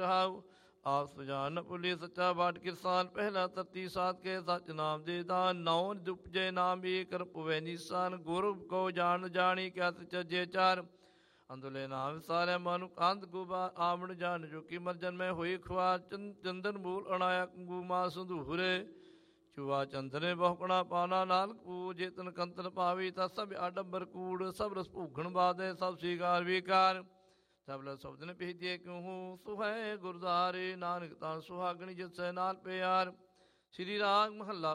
ਆਪ ਸੁਜਾਨ ਭੁਲੀ ਸੱਚਾ ਬਾਟ ਕਿਰਸਾਨ ਪਹਿਲਾ ਤਤੀ ਸਾਤ ਕੇ ਸਚ ਨਾਮ ਦੇ ਦਾਨ ਨੌ ਦੁਪਜੇ ਨਾਮ ਏਕਰ ਪੁਵੇ ਨਿਸ਼ਾਨ ਗੁਰੂ ਕੋ ਜਾਣ ਜਾਣੀ ਕਿਆ ਸਚੇ ਚਾਰ ਅੰਦੁਲੇ ਨਾਮ ਸਾਰੇ ਮਨੁ ਅੰਧ ਗੁਬਾ ਆਮਣ ਜਾਣ ਜੋ ਕੀ ਮਰਜਨ ਮੈਂ ਹੋਈ ਖਵਾ ਚੰਦਨ ਮੂਲ ਅਣਾਇਆ ਕੰਗੂਮਾ ਸੰਧੂਰੇ ਚੁਆ ਚੰਦਨੇ ਬਹੁਕਣਾ ਪਾਣਾ ਨਾਨਕ ਪੂਜੇ ਤਨ ਕੰਤਨ ਪਾਵੀ ਤਾਂ ਸਭ ਆਡੰਬਰ ਕੂੜ ਸਭ ਰਸ ਭੂਖਣ ਬਾਦੇ ਸਭ ਸ੍ਰੀਕਾਰ ਵਿਕਾਰ ਸਭ ਲ ਸ਼ਬਦ ਨੇ ਪੀਦੀਏ ਕਿਉ ਸੁਹੈ ਗੁਰਦਾਰੇ ਨਾਨਕ ਤਾਂ ਸੁਹਾਗਣੀ ਜਿਸੈ ਨਾਲ ਪਿਆਰ ਸ੍ਰੀ ਰਾਗ ਮਹੱਲਾ